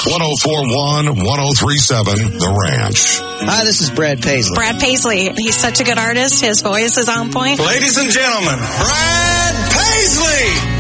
1041, 1037, The Ranch. Hi, this is Brad Paisley. Brad Paisley. He's such a good artist. His voice is on point. Ladies and gentlemen, Brad Paisley!